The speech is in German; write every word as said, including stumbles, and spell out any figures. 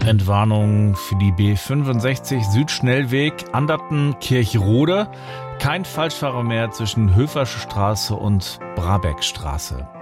Entwarnung für die B fünfundsechzig Südschnellweg Anderten-Kirchrode. Kein Falschfahrer mehr zwischen Höfersche Straße und Brabeckstraße.